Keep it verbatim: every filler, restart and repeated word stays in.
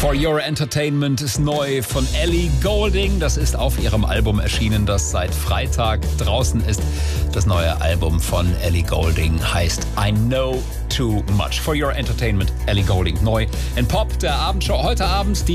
For Your Entertainment ist neu von Ellie Goulding. Das ist auf ihrem Album erschienen, das seit Freitag draußen ist. Das neue Album von Ellie Goulding heißt I Know Too Much. For Your Entertainment, Ellie Goulding neu in Pop, der Abendshow. Heute Abend die